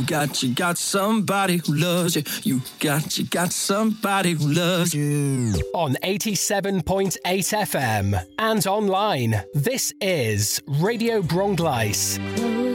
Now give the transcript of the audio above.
got somebody who loves you. You got somebody who loves you. On 87.8 FM and online, this is Radio Bronglais.